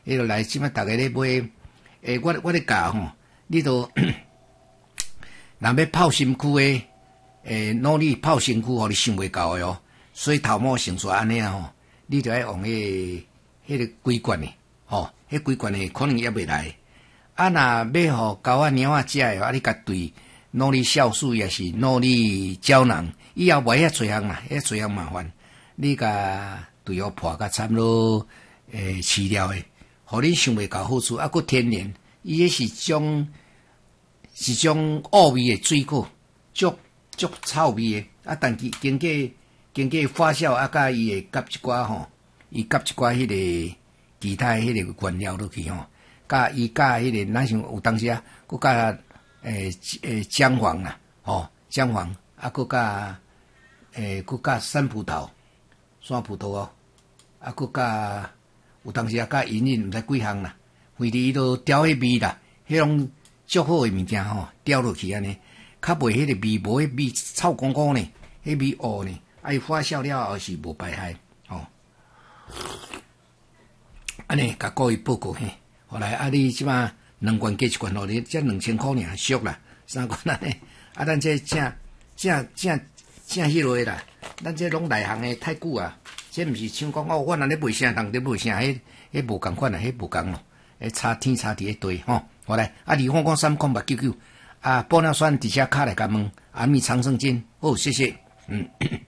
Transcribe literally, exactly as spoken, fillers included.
迄落来，即摆逐个咧买，诶，我我咧教吼，你都若要泡身躯诶，诶，努力泡身躯，互你想袂到诶哦。所以头毛成出安尼啊吼，你着爱用迄个迄个规罐诶，吼，迄规罐诶可能也袂来。啊，若要互狗仔猫仔食诶，啊，你甲对努力酵素也是努力胶囊，以后袂遐侪项啦，遐侪项麻烦。你甲对互破甲差不多诶饲料诶，互你想袂到好处，啊，佫天然，伊迄是种是种乌味诶水果，足足臭味诶，啊，但是经过经过发酵，啊，甲伊会夹一寡吼，伊夹一寡迄个其他迄个原料落去吼，甲伊甲迄个咱像有当时啊，佫甲诶诶姜黄啦，吼姜黄，啊，佫甲诶佫甲山葡萄。山葡萄哦，啊，佮甲有当时啊，甲银银毋知几项啦，反正伊都调迄味啦，迄种足好诶物件吼，调落去安尼，较袂迄个味无迄味臭公公呢，迄味乌呢，啊，伊发酵了后是无败害，吼。安尼甲各位报告嘿，后来啊，你即马两罐加一罐落你，才两千箍尔，俗啦，三罐安尼，啊，咱这正正正正迄落啦。咱这拢内行诶太久啊，这毋是像讲哦，我若咧卖啥，人咧卖啥，迄迄无共款啊，迄无共咯，迄差天差地迄堆吼。好来，啊，二五五三空八九九，啊，玻尿酸底下卡来甲问，阿弥长生经，好，谢谢，嗯。